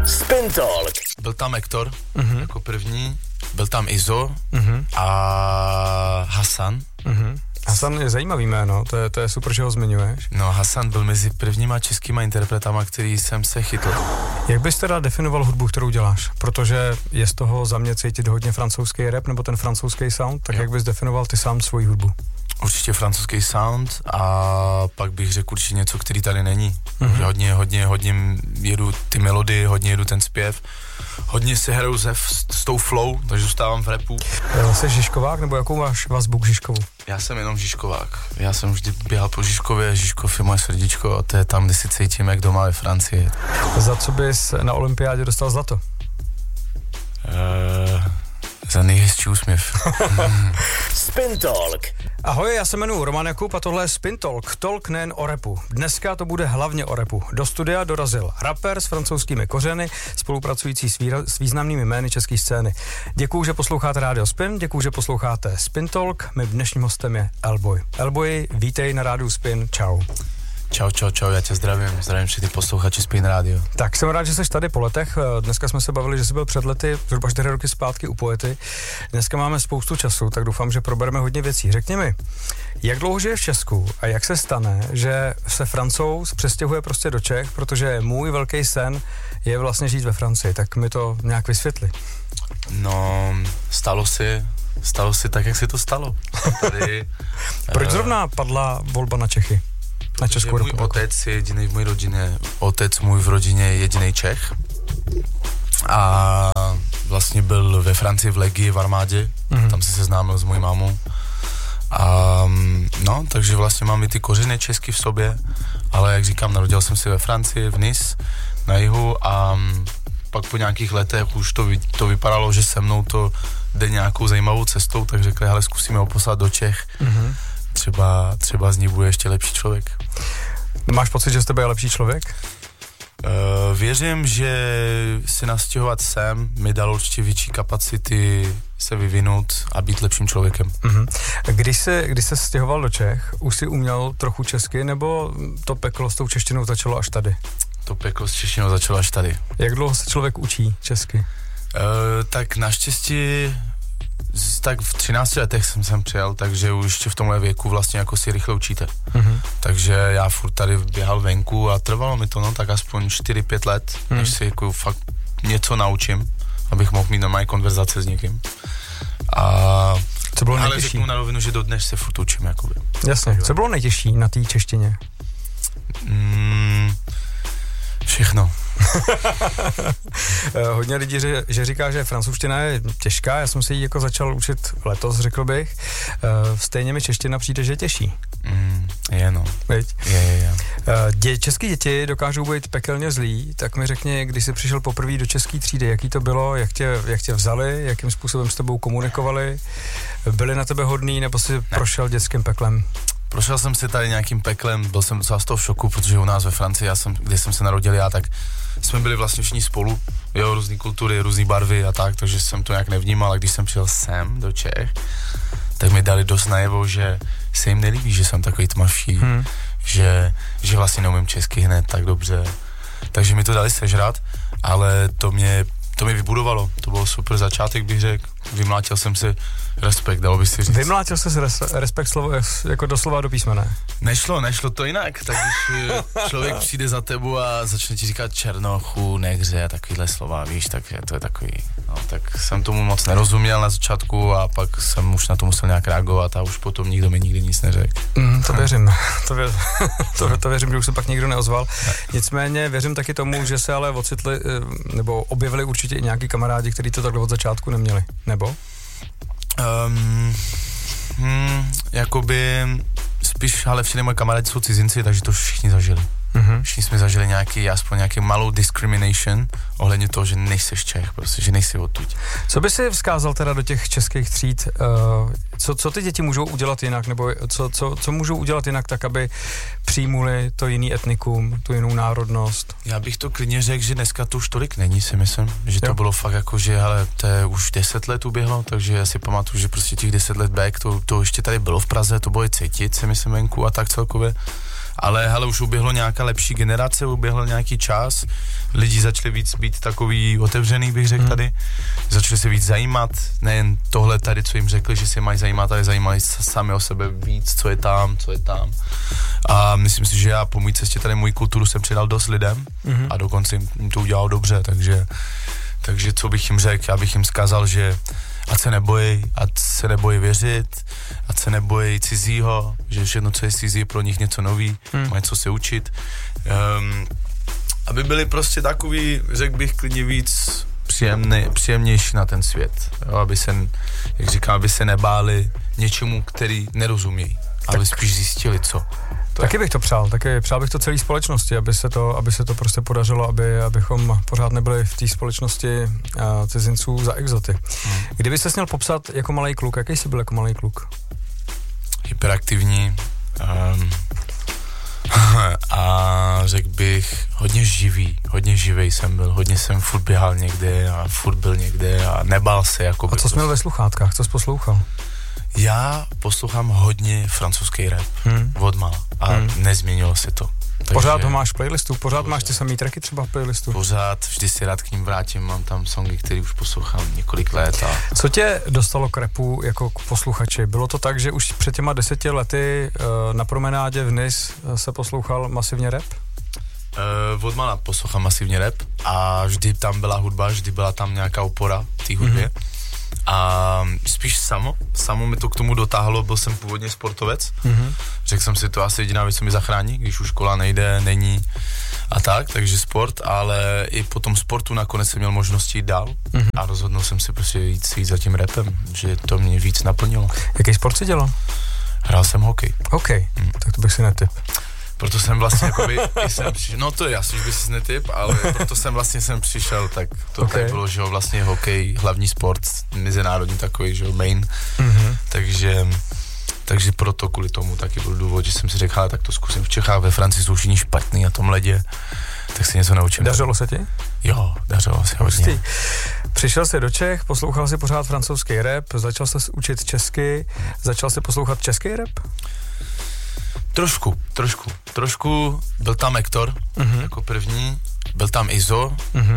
Spin Talk. Byl tam Hector jako první, byl tam Izo a Hasan. Hasan je zajímavý jméno, to je super, že ho zmiňuješ. No, Hasan byl mezi prvníma českýma interpretama, který jsem se chytl. Jak bys teda definoval hudbu, kterou děláš? Protože je z toho za mě cítit hodně francouzský rap nebo ten francouzský sound, tak jak bys definoval ty sám svoji hudbu? Určitě francouzský sound a pak bych řekl určitě něco, který tady není. Hodně jedu ty melodie, hodně jedu ten zpěv, hodně se hraju s tou flow, takže zůstávám v rapu. Jsi Žižkovák nebo jakou máš vazbu k Žižkovu? Já jsem jenom Žižkovák. Já jsem vždy běhal po Žižkově, Žižkov je moje srdíčko a to je tam, kde si cítím jak doma ve Francii. Za co bys na olympiádě dostal zlato? Za nejhezčí úsměv. Spin Talk. Ahoj, já se jmenuji Roman Jakub a tohle je Spin Talk. Talk nejen o rapu. Dneska to bude hlavně o rapu. Do studia dorazil rapper s francouzskými kořeny, spolupracující s významnými jmény české scény. Děkuju, že posloucháte Rádio Spin, děkuju, že posloucháte Spin Talk. Mým dnešním hostem je Elboy. Elboy, vítej na Rádiu Spin, čau. Čau, já tě zdravím všechny posluchači Spin Radio. Tak jsem rád, že jsi tady po letech. Dneska jsme se bavili, že jsi byl před lety, zhruba 4 roky zpátky u Poety. Dneska máme spoustu času, tak doufám, že probereme hodně věcí. Řekni mi, jak dlouho žiješ v Česku a jak se stane, že se Francouz přestěhuje prostě do Čech, protože můj velký sen je vlastně žít ve Francii, tak mi to nějak vysvětli. No, stalo si tak, jak se to stalo. Tady, Proč zrovna padla volba na Čechy? Na Českou republiku. Můj otec je jediný v mojí rodině, otec můj v rodině je jediný Čech a vlastně byl ve Francii v Legii v armádě, tam se seznámil s mojí mámou a no, takže vlastně mám i ty kořeny česky v sobě, ale jak říkám, narodil jsem se ve Francii, v Nice, na jihu a pak po nějakých letech už to vypadalo, že se mnou to jde nějakou zajímavou cestou, tak řekli, hele, zkusíme ho poslat do Čech. Třeba z ní bude ještě lepší člověk. Máš pocit, že z tebe je lepší člověk? Věřím, že se nastěhovat sem mi dalo určitě větší kapacity se vyvinout a být lepším člověkem. Když se stěhoval do Čech, už si uměl trochu česky, nebo to peklo s tou češtinou začalo až tady? To peklo s češtinou začalo až tady. Jak dlouho se člověk učí česky? Tak naštěstí tak v 13 letech jsem sem přijel, takže už ještě v tomhle věku vlastně jako si rychle učíte. Takže já furt tady běhal venku a trvalo mi to, no tak aspoň 4-5 let, než si jako fakt něco naučím, abych mohl mít normální konverzace s někým. Co bylo ale nejtěžší? řeknu na rovinu, že dodnes se furt učím, jakoby. Jasně, co bylo nejtěžší na té češtině? Všechno. Hodně lidí, že říká, že francouzština je těžká, já jsem se ji jako začal učit letos, řekl bych. Stejně mi čeština přijde, že je těžší. Je no. Je. Český děti dokážou být pekelně zlí, tak mi řekni, když jsi přišel poprvé do české třídy, jaký to bylo, jak tě vzali, jakým způsobem s tebou komunikovali, byli na tebe hodný, nebo jsi prošel dětským peklem? Prošel jsem si tady nějakým peklem, byl jsem docela z toho v šoku, protože u nás ve Francii, kde jsem se narodil já, tak jsme byli vlastně všichni spolu, jo, různý kultury, různý barvy a tak, takže jsem to nějak nevnímal, a když jsem přijel sem do Čech, tak mi dali dost najevo, že se jim nelíbí, že jsem takový tmavší, že vlastně neumím česky hned tak dobře, takže mi to dali sežrat, ale to mě vybudovalo, to byl super začátek, bych řekl, vymlátil jsem si respekt, dalo by si říct. Vymlátil jsi respekt slovo, jako doslova do písmene? Nešlo to jinak, tak když člověk přijde za tebou a začne ti říkat černochu, negře a takovýhle slova, víš, tak to je takový, no, tak jsem tomu moc nerozuměl na začátku a pak jsem už na to musel nějak reagovat a už potom nikdo mi nikdy nic neřekl. To věřím, to věřím, že už se pak nikdo neozval. Nicméně věřím taky tomu, že se ale ocitli, nebo objevili určitě i nějaký kamarádi, kteří to takhle od začátku neměli, nebo? Jakoby spíš, ale všichni moji kamarádi jsou cizinci, takže to všichni zažili. Všichni jsme zažili aspoň nějaký malou discrimination ohledně toho, že nejseš Čech, prostě, že nejsi odtud. Co by si vzkázal teda do těch českých tříd, co ty děti můžou udělat jinak, nebo co můžou udělat jinak tak, aby přijmuli to jiný etnikum, tu jinou národnost? Já bych to klidně řekl, že dneska to už tolik není, si myslím, že to bylo fakt jako, že hele, to je už 10 let uběhlo, takže já si pamatuju, že prostě těch 10 let back, to ještě tady bylo v Praze, to bylo i cítit, si myslím venku a tak celkově. Ale hele, už uběhlo nějaká lepší generace, uběhl nějaký čas, lidi začali víc být takový otevřený, bych řekl tady, začali se víc zajímat, nejen tohle tady, co jim řekli, že se mají zajímat, ale zajímali sami o sebe víc, co je tam. A myslím si, že já po mý cestě tady moji kulturu jsem předal dost lidem a dokonce jim to udělal dobře, takže co bych jim řekl, já bych jim vzkázal, že ať se nebojí věřit, ať se nebojí cizího, že všechno, co je cizí, je pro nich něco nový, mají co se učit. Aby byli prostě takový, řekl bych, klidně víc příjemnější na ten svět. Jo, aby se nebáli něčemu, který nerozumějí, aby spíš zjistili, co. Taky bych to přál, přál bych to celé společnosti, aby se to prostě podařilo, abychom pořád nebyli v té společnosti cizinců za exoty. Kdyby se měl popsat jako malej kluk, jaký jsi byl jako malej kluk? Hyperaktivní a řekl bych hodně živej jsem byl, hodně jsem furt běhal někde a furt byl někde a nebál se. Jakoby. A co jsi měl ve sluchátkách, co jsi poslouchal? Já poslouchám hodně francouzský rap od mala a nezměnilo se to. Takže pořád ho máš v playlistu? Pořád máš ty samý tracky třeba v playlistu? Pořád, vždy si rád k ním vrátím, mám tam songy, které už poslouchám několik let. Co tě dostalo k rapu jako k posluchači? Bylo to tak, že už před těma 10 lety na promenádě v Nice se poslouchal masivně rap? Od mala poslouchám masivně rap a vždy tam byla hudba, vždy byla tam nějaká opora v té hudbě. A spíš samo mi to k tomu dotáhlo, byl jsem původně sportovec, řekl jsem si, to asi jediná věc, co mi zachrání, když už škola není a takže sport, ale i po tom sportu nakonec jsem měl možnosti jít dál a rozhodnul jsem si prostě jít za tím rapem, že to mě víc naplnilo. Jaký sport jsi dělal? Hrál jsem hokej. Hokej, tak to bych si netyp. Proto jsem vlastně jakoby, no to je jasný, že by si netyp, ale proto jsem vlastně přišel, tak to tak bylo, že jo, vlastně hokej, hlavní sport, mezinárodní takový, že jo, main, takže proto kvůli tomu taky byl důvod, že jsem si řekl, tak to zkusím v Čechách, ve Francii jsou všichni špatný na tom ledě, tak si něco naučím. Dařilo se ti? Jo, dařilo se hodně. Přišel jsi do Čech, poslouchal jsi pořád francouzský rap, začal jsi učit česky, začal jsi poslouchat český rap? Trošku, byl tam Hector jako první, byl tam Izo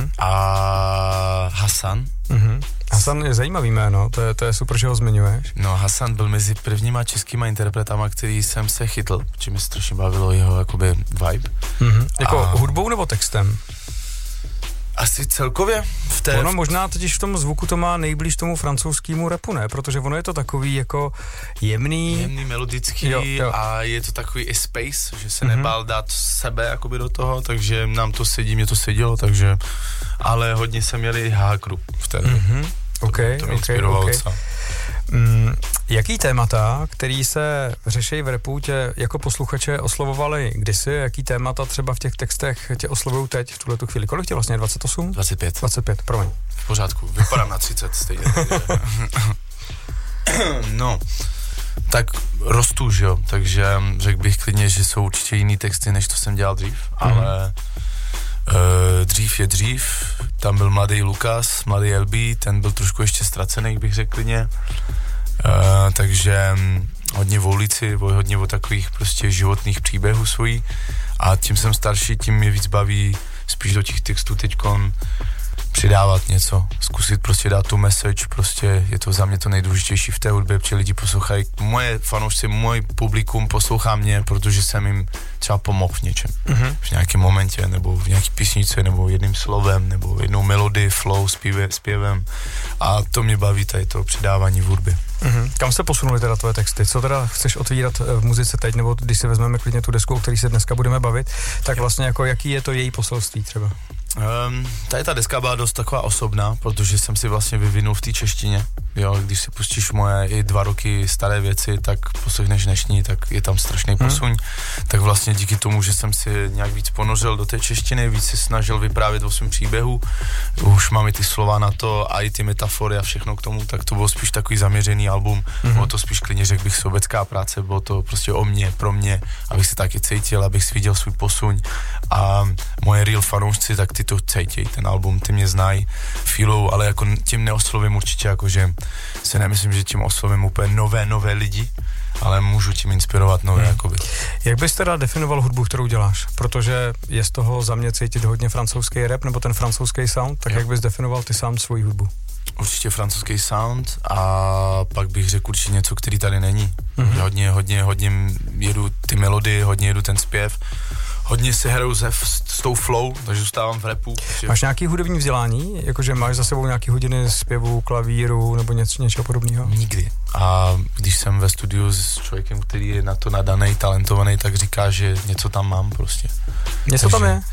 a Hasan. Hasan je zajímavý jméno, to je super, že ho zmiňuješ. No, Hasan byl mezi prvníma českýma interpretama, který jsem se chytl, protože mi strašně bavilo jeho jakoby vibe. Jako hudbou nebo textem? Asi celkově Ono možná totiž v tom zvuku to má nejblíž tomu francouzskému rapu, ne? Protože ono je to takový jako jemný, melodický jo. A je to takový i space, že se nebál dát sebe jakoby do toho, takže nám to sedí, mě to sedělo, takže, ale hodně jsem měli hákru v té to mě inspirovalo. Jaký témata, který se řeší v rapu, tě jako posluchače oslovovaly kdysi? Jaký témata třeba v těch textech tě oslovují teď v tuhletu chvíli? Kolik tě vlastně? 28? 25, promiň. V pořádku, vypadám na 30 stejně. No, tak rostu, že jo, takže řekl bych klidně, že jsou určitě jiný texty, než to jsem dělal dřív, ale dřív je dřív, tam byl mladý Lukas, mladý LB, ten byl trošku ještě ztracený, bych řekl klidně. Takže hodně v ulici, hodně o takových prostě životních příběhů svojí a tím jsem starší, tím mě víc baví spíš do těch textů teďkon přidávat něco, zkusit prostě dát tu message, prostě je to za mě to nejdůležitější v té hudbě, protože lidi poslouchají, moje fanoušci, můj publikum poslouchá mě, protože jsem jim třeba pomohl v něčem, v nějakém momentě, nebo v nějaký písničce, nebo jedním slovem, nebo jednou melodii, flow, zpěvem a to mě baví tady to přidávání v hudbě. Kam se posunuly teda tvoje texty? Co teda chceš otvírat v muzice teď, nebo když si vezmeme klidně tu desku, o který se dneska budeme bavit, tak vlastně jako jaký je to její poselství třeba? Tady ta deska byla dost taková osobná, protože jsem si vlastně vyvinul v té češtině. Jo, když si pustíš moje i 2 roky staré věci, tak poslechneš dnešní, tak je tam strašný posuň. Tak vlastně díky tomu, že jsem si nějak víc ponořil do té češtiny, víc si snažil vyprávět o svém příběhu, už mám i ty slova na to a i ty metafory a všechno k tomu, tak to bylo spíš takový zaměřený album. Bylo to spíš klidně, řekl bych, sobecká práce, bylo to prostě o mně, pro mě, abych se taky cítil, abych si viděl svůj posuň a moje real fanoušci, tak ty to cítěj, ten album, ty mě znají, feelou, ale jako tím neoslovím určitě, jakože si nemyslím, že tím oslovím úplně nové lidi, ale můžu tím inspirovat nové, jakoby. Jak bys teda definoval hudbu, kterou děláš? Protože je z toho za mě cítit hodně francouzský rap, nebo ten francouzský sound, tak jak bys definoval ty sám svoji hudbu? Určitě francouzský sound a pak bych řekl určitě něco, který tady není. Hodně jedu ty melodie, hodně jedu ten zpěv, hodně si hraju s tou flow, takže zůstávám v rapu. Máš nějaký hudební vzdělání? Jakože máš za sebou nějaký hodiny zpěvu, klavíru nebo něčeho podobného? Nikdy. A když jsem ve studiu s člověkem, který je na to nadaný, talentovaný, tak říká, že něco tam mám prostě. Něco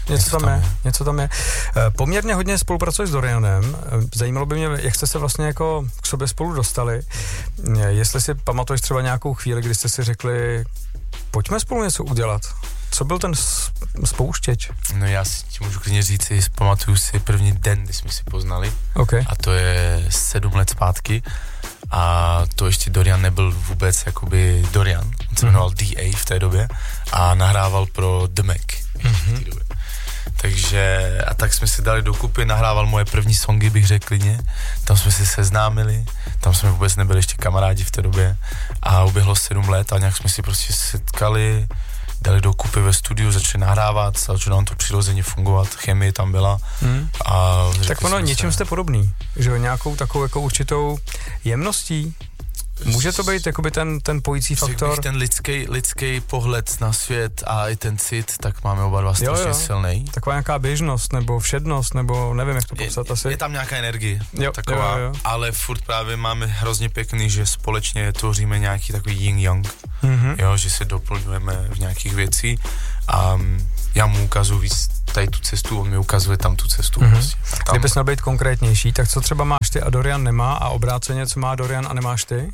tam je. Poměrně hodně spolupracuješ s Dorianem. Zajímalo by mě, jak jste se vlastně jako k sobě spolu dostali. Jestli si pamatuješ třeba nějakou chvíli, kdy jste si řekli, pojďme spolu něco udělat. Co byl ten spouštěč? No já si ti můžu klidně říct, pamatuju si první den, kdy jsme si poznali. Okay. A to je 7 let zpátky. A to ještě Dorian nebyl vůbec jakoby Dorian. On se jmenoval D.A. v té době a nahrával pro The Mac v té době. Takže a tak jsme si dali dokupy, nahrával moje první songy, bych řekl klidně. Tam jsme se seznámili, tam jsme vůbec nebyli ještě kamarádi v té době a uběhlo 7 let a nějak jsme si prostě setkali, dali dokupy ve studiu, začali nahrávat, začalo nám to přirozeně fungovat, chemie tam byla. A tak ono, něčím jste podobný, že nějakou takovou jako určitou jemností. Může to být jakoby ten pojící faktor? Ten lidský pohled na svět a i ten cit, tak máme oba dva strašně silnej. Taková nějaká běžnost, nebo všednost, nebo nevím, jak to popsat asi. Je tam nějaká energie, taková, ale furt právě máme hrozně pěkný, že společně tvoříme nějaký takový yin-yang, že se doplňujeme v nějakých věcí a já mu ukazuju víc tady tu cestu, on mi ukazuje tam tu cestu. Prostě. Kdybys měl být konkrétnější, tak co třeba máš ty a Dorian nemá a obráceně, co má Dorian a nemáš ty?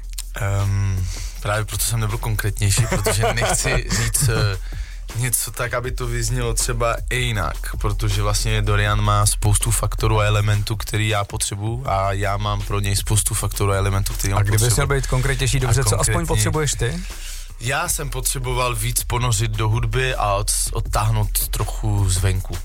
Právě proto jsem nebyl konkrétnější, protože nechci říct něco tak, aby to vyznělo třeba jinak, protože vlastně Dorian má spoustu faktorů a elementů, který já potřebuju a já mám pro něj spoustu faktorů a elementů, který on potřebuje. A kdybys měl být konkrétnější, dobře, co aspoň potřebuješ ty? Já jsem potřeboval víc ponořit do hudby a odtáhnout trochu zvenku.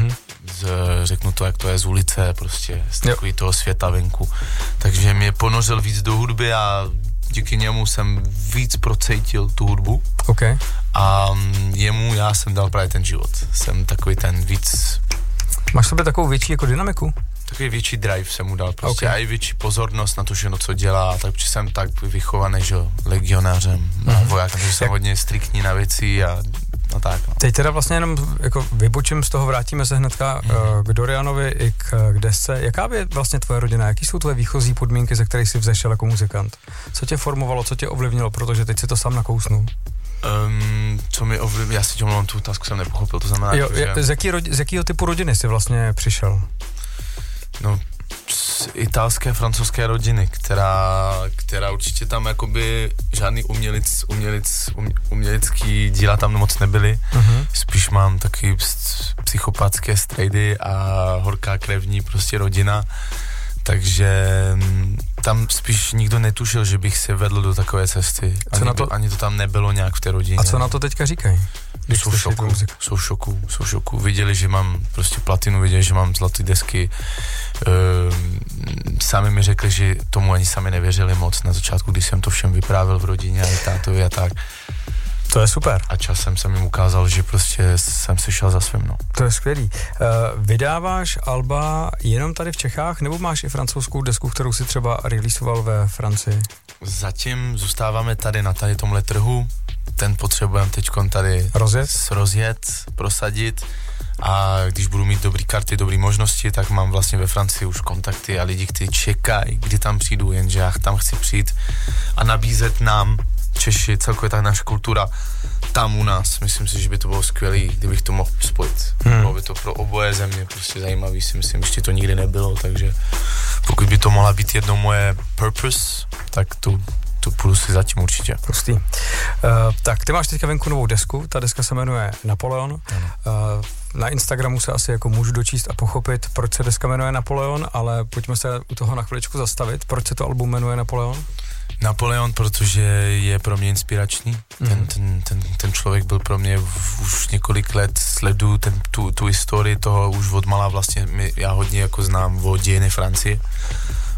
Řeknu to, jak to je z ulice, prostě z takový toho světa venku. Takže mě ponořil víc do hudby a díky němu jsem víc procítil tu hudbu. Okay. A já jsem dal právě ten život. Jsem takový ten víc... Máš v sobě takovou větší jako dynamiku? Takový větší drive jsem mu dal prostě a i větší pozornost na to, že co dělá, tak jsem tak vychovaný, že legionářem, vojákem, takže jsem hodně striktní na věci a tak. No. Teď teda vlastně jenom jako vybočím z toho, vrátíme se hnedka k Dorianovi i k desce. Jaká je vlastně tvoje rodina? Jaký jsou tvoje výchozí podmínky, ze kterých jsi vzešel jako muzikant? Co tě formovalo, co tě ovlivnilo, protože teď si to sám nakousnul? Co mi ovlivnilo, já si tě mluvím, tu otázku jsem nepochopil, to znamená, z jakého typu rodiny jsi vlastně přišel? No, z italské, francouzské rodiny, která určitě tam jakoby žádný umělecký díla tam moc nebyly. Spíš mám taky psychopatské strejdy a horká krevní prostě rodina. Takže tam spíš nikdo netušil, že bych se vedl do takové cesty. Ani to tam nebylo nějak v té rodině. A co na to teďka říkají? Jsou v šoku. Viděli, že mám prostě platinu, viděli, že mám zlaté desky. Sami mi řekli, že tomu ani sami nevěřili moc na začátku, když jsem to všem vyprávěl v rodině a i tátovi a tak. To je super. A časem jsem jim ukázal, že prostě jsem si šel za svým, no. To je skvělý. Vydáváš alba jenom tady v Čechách, nebo máš i francouzskou desku, kterou si třeba releasoval ve Francii? Zatím zůstáváme tady na tady tomhle trhu. Ten potřebujeme teďkon tady rozjet, prosadit a když budu mít dobrý karty, dobrý možnosti, tak mám vlastně ve Francii už kontakty a lidi, kteří čekají, kdy tam přijdu, jenže já tam chci přijít a nabízet nám Češi, celkově ta naše kultura tam u nás. Myslím si, že by to bylo skvělý, kdybych to mohl spojit. Bylo by to pro oboje země prostě zajímavý, si myslím, ještě to nikdy nebylo, takže pokud by to mohla být jedno moje purpose, tak to půjdu si zatím určitě. Prostý. Tak ty máš teďka venku novou desku, ta deska se jmenuje Napoleon. Na Instagramu se asi jako můžu dočíst a pochopit, proč se deska jmenuje Napoleon, ale pojďme se u toho na chviličku zastavit. Proč se to album jmenuje Napoleon? Napoleon, protože je pro mě inspirační. Ten člověk byl pro mě už několik let, sleduju tu historii toho už odmala vlastně, já hodně jako znám o dějiny Francie.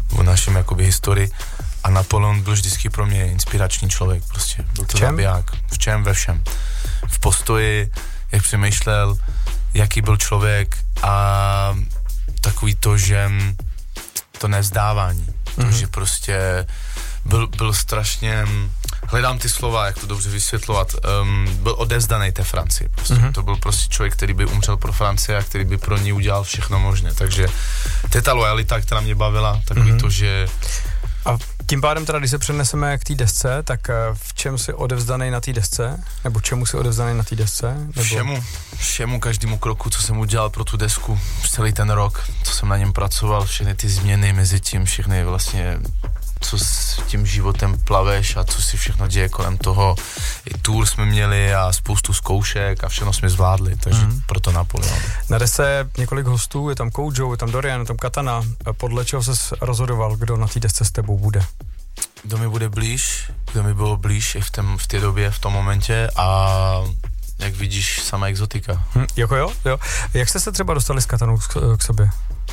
o našem jakoby historii a Napoleon byl vždycky pro mě inspirační člověk, prostě byl to zabiják, v čem, ve všem, v postoji, jak přemýšlel, jaký byl člověk a takový to, že to nevzdávání, to, že prostě byl strašně, hledám ty slova, jak to dobře vysvětlovat, byl odevzdaný té Francii, prostě. To byl prostě člověk, který by umřel pro Francii a který by pro ní udělal všechno možné, takže to je ta lojalita, která mě bavila, takový to, že... A tím pádem teda, když se přeneseme k té desce, tak v čem jsi odevzdaný na té desce? Nebo čemu jsi odevzdaný na té desce? Nebo... Všemu, každému kroku, co jsem udělal pro tu desku, celý ten rok, co jsem na něm pracoval, všechny ty změny mezi tím, všechny vlastně, co s tím životem plaveš a co si všechno děje kolem toho. I tour jsme měli a spoustu zkoušek a všechno jsme zvládli, takže proto Napoleon. Na desce je několik hostů, je tam Kojo, je tam Dorian, je tam Katana. Podle čeho ses rozhodoval, kdo na té desce s tebou bude? Kdo mi bude blíž, kdo mi bylo blíž i v té době, v tom momentě a jak vidíš, sama exotika. Jo. Jak jste se třeba dostali s Katanou k sobě?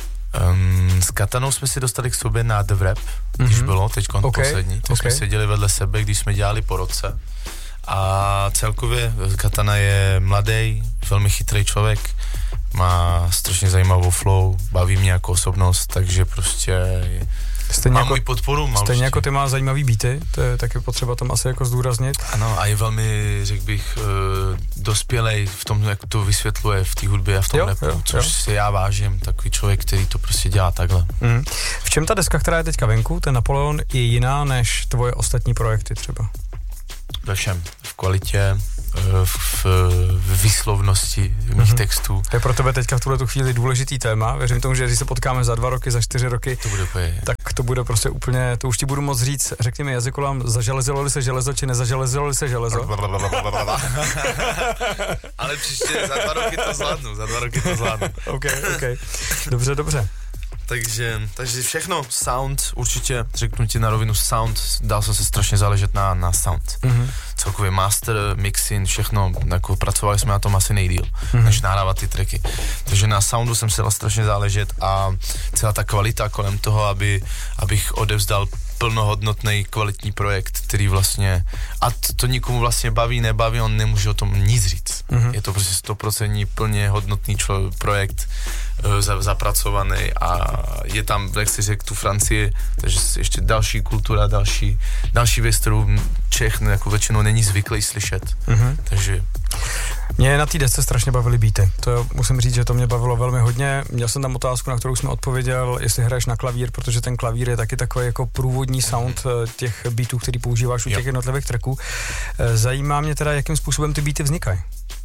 S Katanou jsme si dostali k sobě na The Wrap, když bylo teďkon poslední, tak jsme seděli vedle sebe, když jsme dělali po roce a celkově Katana je mladý, velmi chytrý člověk, má strašně zajímavou flow, baví mě jako osobnost, takže prostě má můj podporu. Stejně jako ty má zajímavý beaty, to je taky potřeba tam asi jako zdůraznit. Ano, a je velmi, řekl bych, dospělej v tom, jak to vysvětluje v té hudbě a v tom rapu, což si já vážím, takový člověk, který to prostě dělá takhle. V čem ta deska, která je teďka venku, ten Napoleon, je jiná než tvoje ostatní projekty třeba? Ve všem, v kvalitě, v výslovnosti mých textů. To je pro tebe teďka v tuhletu chvíli důležitý téma. Věřím tomu, že když se potkáme za 2 roky, za 4 roky, tak to bude prostě úplně, to už ti budu moc říct, řekni mi jazykolám, zaželezilo-li se železo, či nezaželezilo-li se železo. Ale příště za 2 roky to zvládnu. OK. Dobře. Takže všechno, sound, určitě řeknu ti na rovinu sound, dal jsem se strašně záležet na sound. Celkově master, mixing, všechno, jako pracovali jsme na tom asi nejdýl, než nahrávat ty tracky. Takže na soundu jsem se dal strašně záležet a celá ta kvalita kolem toho, abych odevzdal plnohodnotný kvalitní projekt, který vlastně, a to nikomu vlastně baví, nebaví, on nemůže o tom nic říct. Je to prostě 100% plně hodnotný projekt, zapracovaný a je tam, jak si řekl, tu Francii, takže ještě další kultura, další věc, kterou Čech jako většinou není zvyklý slyšet. Takže... Mě na té desce strašně bavily beaty. To musím říct, že to mě bavilo velmi hodně. Měl jsem tam otázku, na kterou jsem odpověděl, jestli hraješ na klavír, protože ten klavír je taky takový jako průvodní sound těch beatů, který používáš u těch jednotlivých tracků. Zajímá mě teda, jakým způsobem ty beaty vznikají.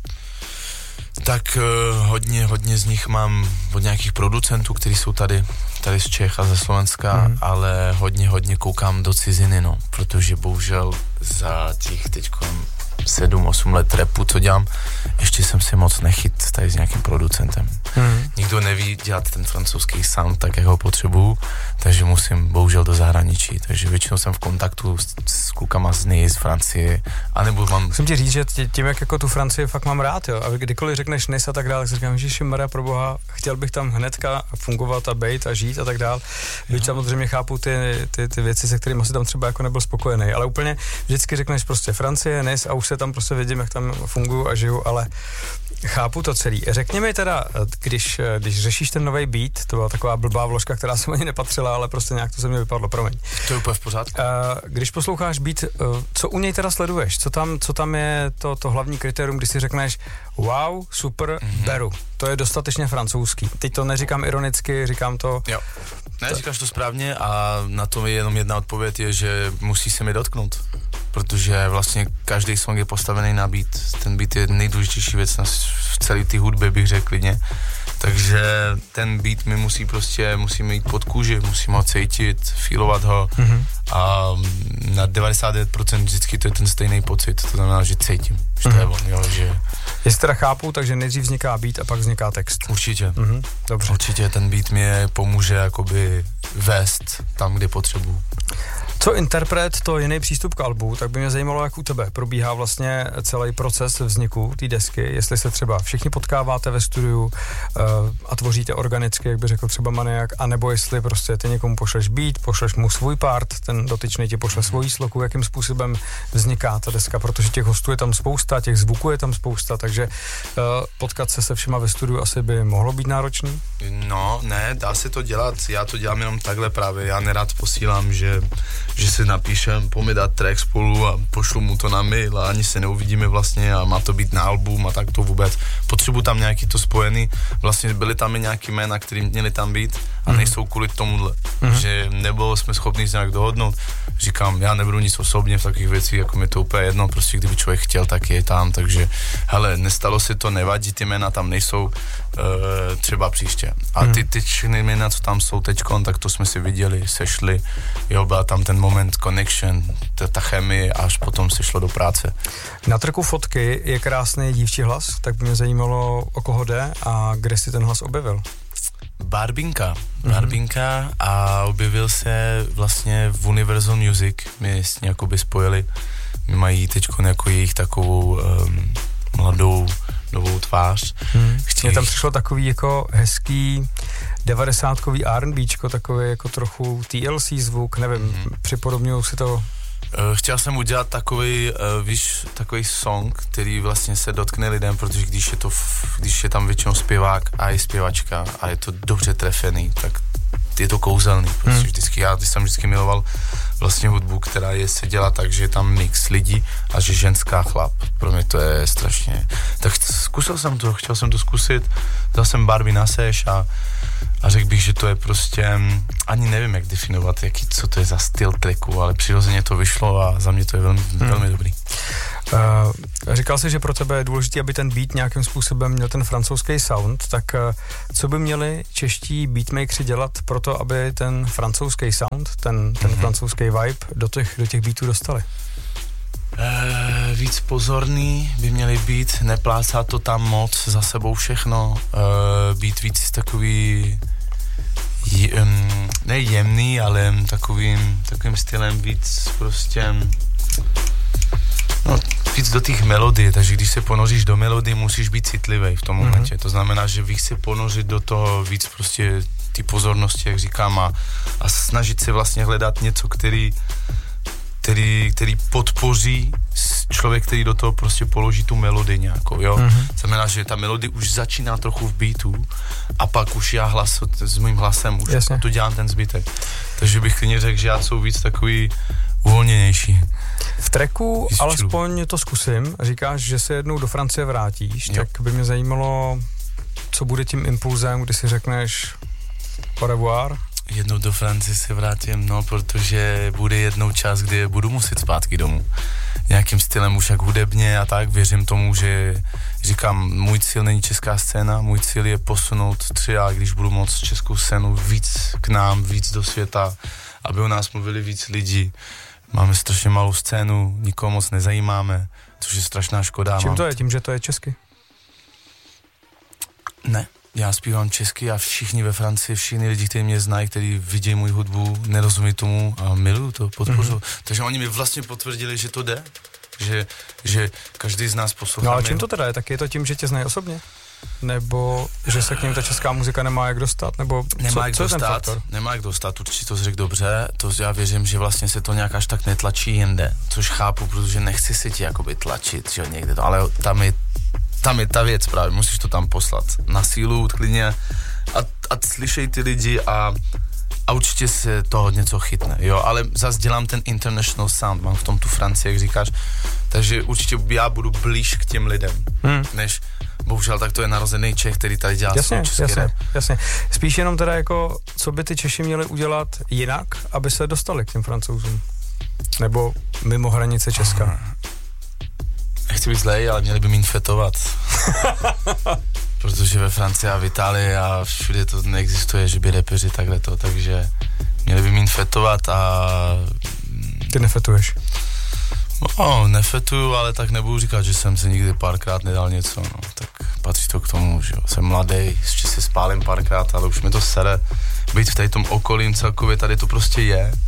Tak hodně z nich mám od nějakých producentů, kteří jsou tady z Čech a ze Slovenska, ale hodně koukám do ciziny, no, protože bohužel za těch teďko 7-8 let rapu, co dělám, ještě jsem si moc nechyt tady s nějakým producentem. Nikdo neví dělat ten francouzský sound tak, jak ho potřebuju, takže musím bohužel do zahraničí, takže většinou jsem v kontaktu s klukama z Francie, anebo mám... Musím ti říct, že tím, jak jako tu Francii fakt mám rád, jo, a kdykoliv řekneš Nice a tak dále, tak si říkám, ježišmarja, proboha, chtěl bych tam hnedka fungovat a bejt a žít a tak dále. Byť samozřejmě chápu ty věci, se kterými si tam třeba jako nebyl spokojený, ale úplně vždycky řekneš prostě Francie, Nice a už se tam prostě vidím, jak tam funguju a žiju, ale chápu to celý. Řekni mi teda, když řešíš ten nový beat, to byla taková blbá vložka, která se ani nepatřila, ale prostě nějak to se mi vypadlo, promiň. To je úplně v pořádku. Když posloucháš beat, co u něj teda sleduješ? Co tam je to hlavní kritérium, když si řekneš wow, super, beru. To je dostatečně francouzský. Teď to neříkám ironicky, říkám to... Jo. Ne, říkáš to správně a na to je jenom jedna odpověď, je, že musí se mi dotknout. Protože vlastně každý song je postavený na beat. Ten beat je nejdůležitější věc v celé té hudbě, bych řekl klidně. Takže ten beat mi musíme jít pod kůži, musíme ho cítit, feelovat ho a na 99% vždycky to je ten stejný pocit, to znamená, že cítím, že to je on, jo, že... Jestli teda chápu, takže nejdřív vzniká beat a pak vzniká text. Určitě. Dobře. Určitě ten beat mě pomůže jakoby vést tam, kde potřebuji. Co interpret, to jiný přístup k albu, tak by mě zajímalo, jak u tebe probíhá vlastně celý proces vzniku té desky, jestli se třeba všichni potkáváte ve studiu a tvoříte organicky, jak by řekl třeba Maniak, anebo jestli prostě ty někomu pošleš beat, pošleš mu svůj part, ten dotyčný ti pošle svoji sloku, jakým způsobem vzniká ta deska, protože těch hostů je tam spousta, těch zvuků je tam spousta, takže potkat se všema ve studiu asi by mohlo být náročný? No, ne, dá se to dělat, já to dělám jenom takhle právě, já nerad posílám, že si napíšem, pojďme dát track spolu a pošlu mu to na mail a ani se neuvidíme vlastně a má to být na album a tak to vůbec. Potřebuji tam nějaký to spojený, vlastně byly tam i nějaký jména, který měly tam být a nejsou kvůli tomuhle, že nebylo jsme schopni se nějak dohodnout. Říkám, já nebudu nic osobně v takových věcích, jako mi to úplně jedno, prostě kdyby člověk chtěl, tak je tam, takže hele, nestalo se to, nevadí, ty jména tam nejsou, třeba příště. A ty všechny jména, co tam jsou teďkon, tak to jsme si viděli, sešli, jo, byla tam ten moment connection, ta chemie, až potom se šlo do práce. Na trku fotky je krásný dívčí hlas, tak by mě zajímalo, o koho jde a kde si ten hlas objevil. Barbinka a objevil se vlastně v Universal Music, my s ní jakoby spojili, my mají teďko jako jejich takovou mladou novou tvář. Mně tam přišlo takový jako hezký 90kový R&Bčko, takový jako trochu TLC zvuk, nevím, připodobňuju si to. Chtěl jsem udělat takový, takový song, který vlastně se dotkne lidem, protože když je tam většinou zpěvák a je zpěvačka a je to dobře trefený, tak je to kouzelný. Prostě vždycky, já jsem vždycky miloval vlastně hudbu, která se dělá tak, že je tam mix lidí a že ženská chlap. Pro mě to je strašně. Tak zkusil jsem to, chtěl jsem to zkusit, dal jsem Barbie na seš a řekl bych, že to je prostě, ani nevím, jak definovat, co to je za styl tracku, ale přirozeně to vyšlo a za mě to je velmi, velmi dobrý. Říkal jsi, že pro tebe je důležité, aby ten beat nějakým způsobem měl ten francouzský sound, tak co by měli čeští beatmakeri dělat pro to, aby ten francouzský sound, ten francouzský vibe do těch beatů dostali? Víc pozorný by měli být, neplácat to tam moc za sebou všechno, být víc takový ne jemný, ale takovým stylem víc prostě víc do těch melodii, takže když se ponoříš do melodii, musíš být citlivý v tom momentě, to znamená, že víc se ponořit do toho víc prostě ty pozornosti, jak říkám, a snažit se vlastně hledat něco, který podpoří člověk, který do toho prostě položí tu melodii nějakou, jo. Znamená, že ta melodie už začíná trochu v beatu a pak už já s mým hlasem už to dělám ten zbytek. Takže bych klidně řekl, že já jsou víc takový uvolněnější. V tracku alespoň to zkusím. Říkáš, že se jednou do Francie vrátíš, tak by mě zajímalo, co bude tím impulzem, kdy si řekneš au revoir. Jednou do Francie se vrátím, protože bude jednou čas, kdy budu muset zpátky domů. Nějakým stylem už jak hudebně a tak, věřím tomu, že říkám, můj cíl není česká scéna, můj cíl je posunout třeba, když budu moct českou scénu víc k nám, víc do světa, aby o nás mluvili víc lidí. Máme strašně malou scénu, nikoho moc nezajímáme, což je strašná škoda. Čím to je? Tím, že to je česky? Ne. Já zpívám česky a všichni ve Francii, všichni lidi, kteří mě znají, kteří vidějí můj hudbu, nerozumí tomu a miluju to, podpořuju. Takže oni mi vlastně potvrdili, že to jde, že každý z nás poslouchá. No ale čím to teda je? Tak je to tím, že tě znají osobně? Nebo že se k ním ta česká muzika nemá jak dostat? Nebo co je ten faktor? Nemá jak dostat, určitě to řekl dobře, to já věřím, že vlastně se to nějak až tak netlačí jinde, což chápu, protože nechci se ti jakoby tlačit, že někde to, ale tam je ta věc právě, musíš to tam poslat na sílu, klidně a slyšej ty lidi a určitě se toho něco chytne, jo, ale zase dělám ten international sound, mám v tom tu Francii, jak říkáš, takže určitě já budu blíž k těm lidem, než bohužel tak to je narozený Čech, který tady dělá svůj český rap. Jasně, spíš jenom teda jako, co by ty Češi měli udělat jinak, aby se dostali k těm Francouzům, nebo mimo hranice Česka. Nechci být zlej, ale měli by mě infetovat. Protože ve Francii a v Itálii a všude to neexistuje, že by rapeři takhle to, takže měli by mě infetovat a... Ty nefetuješ? No, nefetuju, ale tak nebudu říkat, že jsem se nikdy párkrát nedal něco, no, tak patří to k tomu, že jo, jsem mladý, ještě se spálím párkrát, ale už mi to sere být v tady tom okolím celkově, tady to prostě je.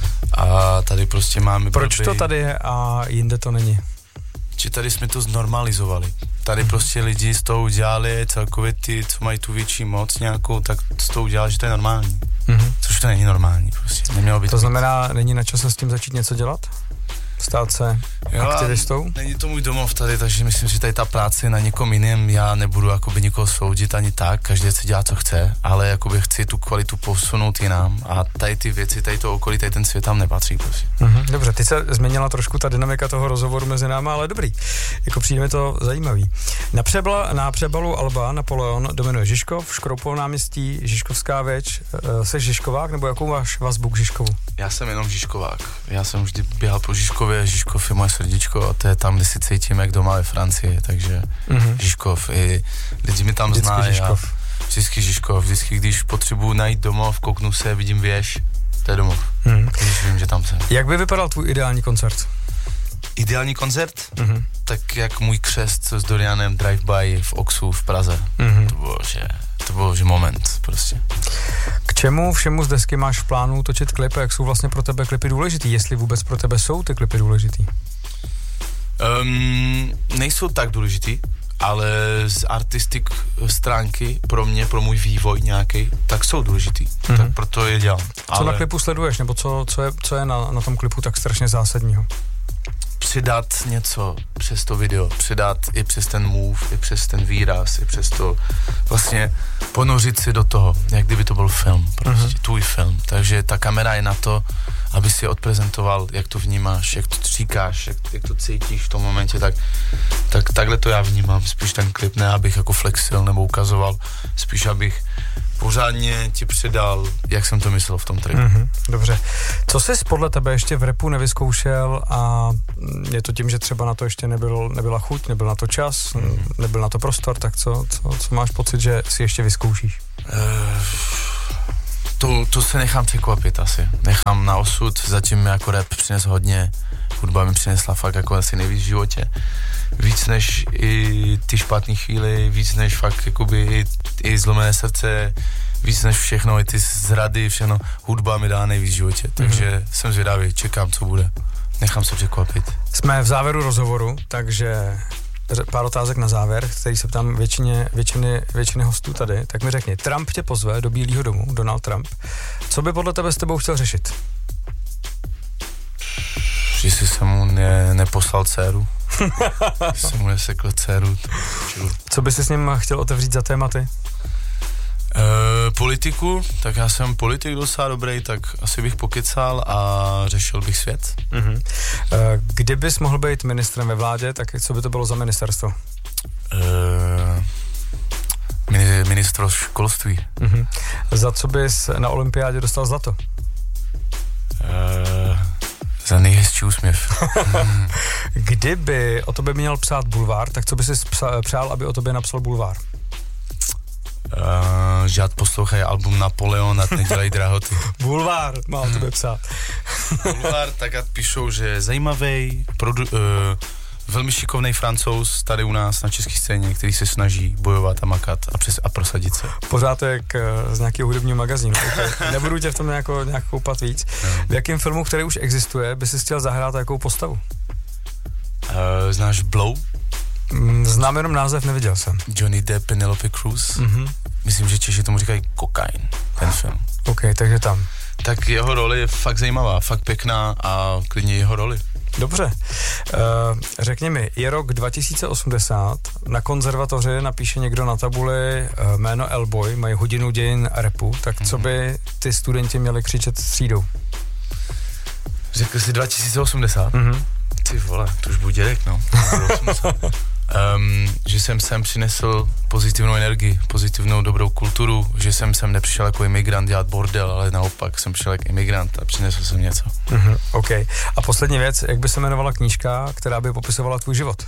A tady prostě máme... Proč to tady je a jinde to není? Či tady jsme to znormalizovali. Tady prostě lidi z toho udělali, celkově ty, co mají tu větší moc nějakou, tak z toho udělali, že to je normální. Což to není normální, prostě. Nemělo by to znamená, není na čase s tím začít něco dělat? Stát se aktivistou? Není to můj domov tady, takže myslím, že tady ta práce je na někom jiném. Já nebudu jakoby nikoho soudit ani tak, každý si dělá, co chce, ale jakoby chci tu kvalitu posunout jinam a tady ty věci, tady to okolí, tady ten svět tam nepatří prostě. Dobře, ty se změnila trošku ta dynamika toho rozhovoru mezi náma, ale dobrý. Jako přijde mi to zajímavý. Na přebalu alba Napoleon dominuje Žižkov, Škroupov náměstí, Žižkovská věč. Seš Žižkovák, nebo jakou máš vazbu k Žižkovu? Já jsem jenom Žižkovák. Já jsem vždy běhal po Žižkově, Žižkov je moje srdíčko a to je tam, kde si cítím jak doma ve Francii, takže Žižkov, i lidi mi tam znají. Vždycky Žižkov, vždycky, když potřebuji najít domov, kouknu se, vidím věž, to je domov, když vím, že tam jsem. Jak by vypadal tvůj ideální koncert? Ideální koncert? Tak jak můj křest s Dorianem Drive-by v Oxu v Praze. To byl moment prostě. K čemu všemu z desky máš v plánu točit klipy? Jak jsou vlastně pro tebe klipy důležitý? Jestli vůbec pro tebe jsou ty klipy důležitý? Nejsou tak důležitý, ale z artistik stránky pro mě, pro můj vývoj nějaký, tak jsou důležitý. Tak proto je dělám. Co na klipu sleduješ? Nebo co je na tom klipu tak strašně zásadního? Přidat něco přes to video, přidat i přes ten move, i přes ten výraz, i přes to vlastně ponořit si do toho, jak kdyby to byl film, prostě tvůj film. Takže ta kamera je na to, aby si odprezentoval, jak to vnímáš, jak to říkáš, jak to cítíš v tom momentě, tak takhle to já vnímám, spíš ten klip, ne abych jako flexil nebo ukazoval, spíš abych pořádně ti předal, jak jsem to myslel v tom tracku. Dobře. Co jsi podle tebe ještě v rapu nevyzkoušel a je to tím, že třeba na to ještě nebyla chuť, nebyl na to čas, nebyl na to prostor, tak co máš pocit, že si ještě vyzkoušíš? To se nechám překvapit asi. Nechám na osud, zatím jako rap přines hodně, hudba mi přinesla fakt jako asi nejvíc v životě. Víc než i ty špatné chvíle, víc než fakt jakoby i zlomené srdce, víc než všechno, i ty zrady, všechno. Hudba mi dá nejvíc v životě, takže jsem zvědavý, čekám, co bude. Nechám se překvapit. Jsme v závěru rozhovoru, takže pár otázek na závěr, který se ptám většiny hostů tady. Tak mi řekni, Trump tě pozve do Bílého domu, Donald Trump. Co by podle tebe s tebou chtěl řešit? Že jsi se mu neposlal dceru. Že jsem mu nesekl dceru. Co by si s ním chtěl otevřít za tématy? Politiku, tak já jsem politik docela dobrý, tak asi bych pokecal a řešil bych svět. Kdybys mohl být ministrem ve vládě, tak co by to bylo za ministerstvo? Ministro školství. Za co bys na olympiádě dostal zlato? Za nejhezčí úsměv. Kdyby o tobě měl psát bulvár, tak co bys si přál, aby o tobě napsal bulvár? Že ať poslouchají album Napoleon a nedělají drahoty. Bulvár má o tobě psát. Bulvár, tak ať píšou, že je zajímavý, velmi šikovný Francouz tady u nás na české scéně, který se snaží bojovat a makat a prosadit se. Pořád jak z nějakého hudebního magazínu. Nebudu tě v tom nějak koupat víc. V jakém filmu, který už existuje, by si chtěl zahrát a jakou postavu? Znáš Blow? Znám jenom název, neviděl jsem. Johnny Depp, Penelope Cruz. Myslím, že Češi tomu říkají kokain, ten film. OK, takže tam. Tak jeho roli je fakt zajímavá, fakt pěkná a klidně jeho roli. Dobře. Řekni mi, je rok 2080, na konzervatoři napíše někdo na tabuli jméno L-Boy, mají hodinu dějin rapu, tak co by ty studenti měli křičet třídou? Řekl jsi 2080? Ty vole, to už budu dědek, no. Že jsem sem přinesl pozitivní energii, pozitivnou dobrou kulturu, že jsem sem nepřišel jako imigrant dělat bordel, ale naopak jsem přišel jako imigrant a přinesl jsem něco. OK. A poslední věc, jak by se jmenovala knížka, která by popisovala tvůj život?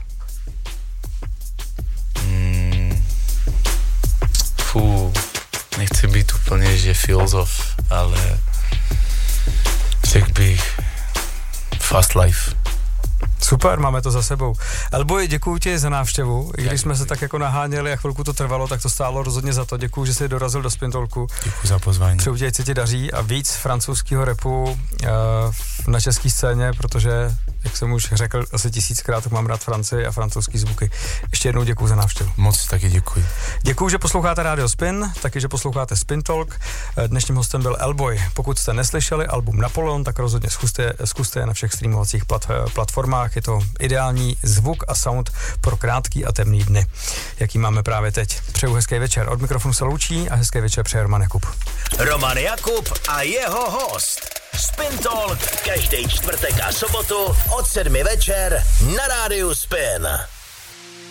Nechci být úplně, že filozof, ale řekl bych Fast Life. Super, máme to za sebou. Elboy, děkuji ti za návštěvu. I když jsme se tak jako naháněli a chvilku to trvalo, tak to stálo rozhodně za to. Děkuji, že jsi dorazil do Spin Talku. Děkuji za pozvání. Přeju ti, ať se ti daří a víc francouzského rapu na české scéně, protože, jak jsem už řekl asi 1000krát, tak mám rád Francii a francouzský zvuky. Ještě jednou děkuji za návštěvu. Moc taky děkuji. Děkuji, že posloucháte Radio Spin, taky, že posloucháte Spin Talk. Dnešním hostem byl Elboy. Pokud jste neslyšeli album Napoleon, tak rozhodně zkuste je na všech streamovacích platformách. Je to ideální zvuk a sound pro krátký a temný dny, jaký máme právě teď. Přeju hezký večer. Od mikrofonu se loučí a hezký večer přeje Roman Jakub. Roman Jakub a jeho host. Spin Talk každý čtvrtek a sobotu od 7 večer na rádiu Spin.